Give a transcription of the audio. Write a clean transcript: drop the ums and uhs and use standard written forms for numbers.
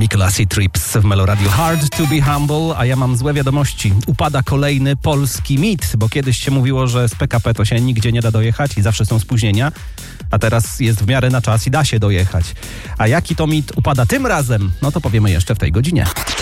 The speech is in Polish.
Classy Trips w Melo Radio. Hard to be humble, a ja mam złe wiadomości. Upada kolejny polski mit, bo kiedyś się mówiło, że z PKP to się nigdzie nie da dojechać i zawsze są spóźnienia, a teraz jest w miarę na czas i da się dojechać. A jaki to mit upada tym razem? No to powiemy jeszcze w tej godzinie.